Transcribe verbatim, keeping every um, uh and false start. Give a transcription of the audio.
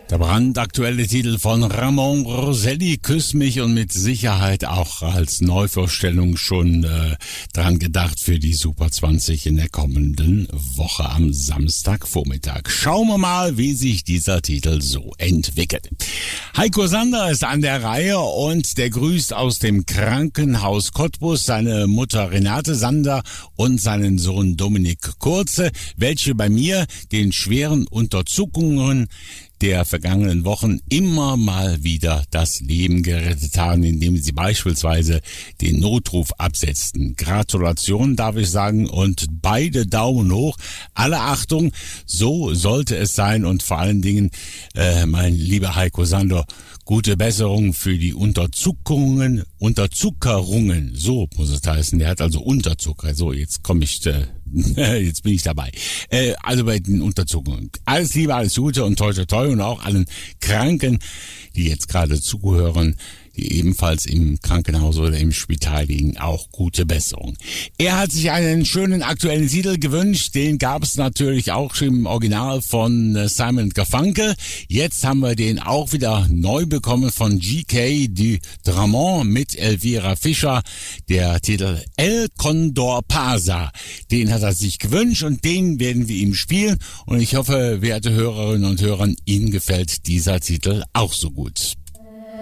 Der brandaktuelle Titel von Ramon Roselli, Küss mich, und mit Sicherheit auch als Neuvorstellung schon äh, dran gedacht für die Super zwanzig in der kommenden Woche am Samstagvormittag. Schauen wir mal, wie sich dieser Titel so entwickelt. Heiko Sander ist an der Reihe und der grüßt aus dem Krankenhaus Cottbus seine Mutter Renate Sander und seinen Sohn Dominik Kurze, welche bei mir den schweren Unterzuckungen der vergangenen Wochen immer mal wieder das Leben gerettet haben, indem sie beispielsweise den Notruf absetzten. Gratulation, darf ich sagen, und beide Daumen hoch. Alle Achtung, so sollte es sein, und vor allen Dingen, äh, mein lieber Heiko Sander, gute Besserung für die Unterzuckungen, Unterzuckerungen, so muss es heißen. Der hat also Unterzucker. So, jetzt komme ich, äh, jetzt bin ich dabei. Äh, also bei den Unterzuckungen. Alles Liebe, alles Gute und toi toi toi, und auch allen Kranken, die jetzt gerade zuhören, die ebenfalls im Krankenhaus oder im Spital liegen, auch gute Besserung. Er hat sich einen schönen aktuellen Titel gewünscht, den gab es natürlich auch im Original von Simon Garfunkel. Jetzt haben wir den auch wieder neu bekommen von G K du Dramont mit Elvira Fischer. Der Titel El Condor Pasa, den hat er sich gewünscht und den werden wir ihm spielen. Und ich hoffe, werte Hörerinnen und Hörer, Ihnen gefällt dieser Titel auch so gut.